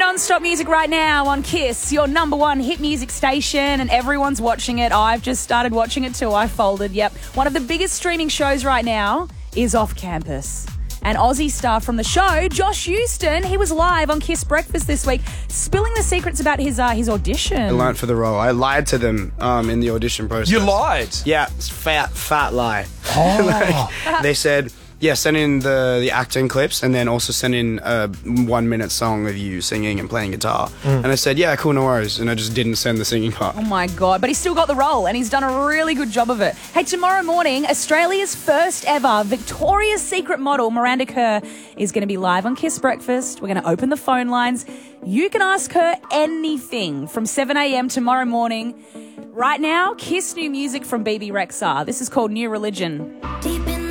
non-stop music right now on Kiss, your number one hit music station, and everyone's watching it. I've just started watching it too. I folded, yep. One of the biggest streaming shows right now is Off Campus. And Aussie star from the show, Josh Houston, he was live on Kiss Breakfast this week, spilling the secrets about his audition. I learnt for the role. I lied to them in the audition process. You lied? Yeah, it's fat lie. Oh. They said, yeah, send in the acting clips and then also send in a 1 minute song of you singing and playing guitar. And I said, yeah, cool, no worries. And I just didn't send the singing part. Oh my God, but he's still got the role and he's done a really good job of it. Hey, tomorrow morning, Australia's first ever Victoria's Secret model, Miranda Kerr, is going to be live on Kiss Breakfast. We're going to open the phone lines. You can ask her anything from 7 a.m. tomorrow morning. Right now, Kiss new music from BB Rexha. This is called New Religion.